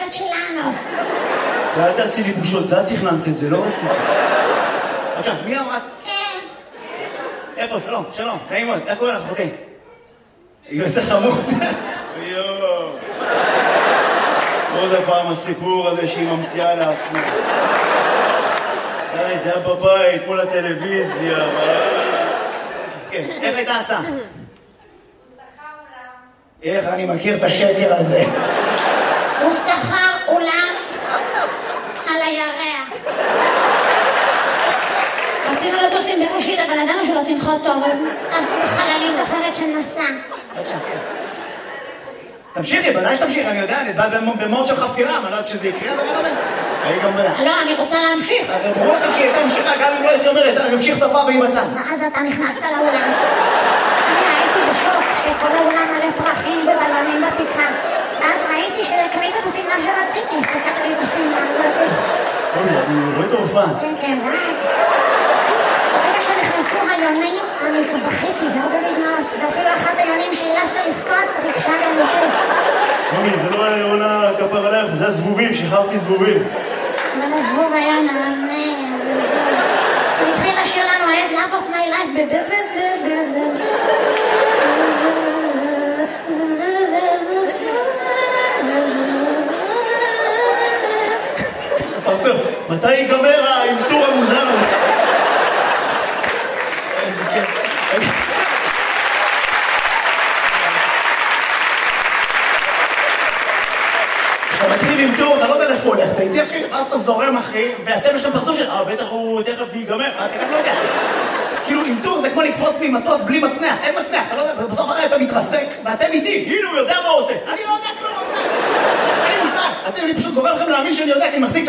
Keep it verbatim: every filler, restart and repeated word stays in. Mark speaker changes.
Speaker 1: הסרט שלנו.
Speaker 2: ואל תעשי לי בושות, זה את תכננת את זה, לא רציתי. עכשיו, מי אמרת?
Speaker 1: כן.
Speaker 2: איפה? שלום, שלום, נעים מאוד, איך קוראים לך, אחותי? איזה חמוד. יואו. עוד הפעם הסיפור הזה שהיא ממציאה לעצמה. די, זה היה בבית, מול הטלוויזיה. כן, איך הייתה ההצעה?
Speaker 1: הוא שכר אולם.
Speaker 2: איך אני מכיר את השקר הזה?
Speaker 1: הוא שכר אולם על הירח. רצינו לטוס עם בראשית, אבל ידענו שלא תנחות טוב, אז בחללית אחרת שנסע.
Speaker 2: תמשיכי, בוודאי שתמשיכי, אני יודע, אני בא במוד של חפירה, אני לא יודעת שזה יקרה הדבר הזה.
Speaker 1: לא, אני רוצה להמשיך.
Speaker 2: ברור לכם שהיא הייתה ממשיכה, גם אם לא הייתי אומרת, אני ממשיך תופעה והיא בצד.
Speaker 1: ואז אתה נכנסת לאולם. אני הייתי בשוק שכל האולם מלא פרחים ובלונים בתקרה. ואז ראיתי שקנית את השמלה שרציתי, הסתכלתי בשמלה הזאת.
Speaker 2: אוי, אני רואה את ההופעה.
Speaker 1: כן, כן, ואז. ברגע שנכנסו היונים, אני בכיתי, גרדו לי דמעות, ואפילו אחת היונים שהילפת לבכות, ריגשה גם אותי.
Speaker 2: מומי, זה לא היה עונה כפר עליך, זה הזבובים, שחררתי זבובים.
Speaker 1: אבל הזבוב היה נענה. הוא התחיל לשיר לנו את Love of my life בבז בז בז בז בז
Speaker 2: פרצוף, מתי ייגמר האלתור המוזר הזה? איזה כיף. כשאתה מתחיל עם טור, אתה לא יודע איפה הולך, אתה איתי אחי, ואז אתה זורם אחי, ואתם יש להם פרצוף של, אה, בטח הוא, תכף זה ייגמר, אתה גם לא יודע. כאילו, עם טור זה כמו לקפוץ ממטוס בלי מצנח, אין מצנח, אתה לא יודע, בסוף הרי אתה מתרסק, ואתם איתי, הנה הוא יודע מה הוא עושה, אני לא יודע כלום, אני מושג, אני פשוט גורם לכם להאמין שאני יודע, כי אני מחזיק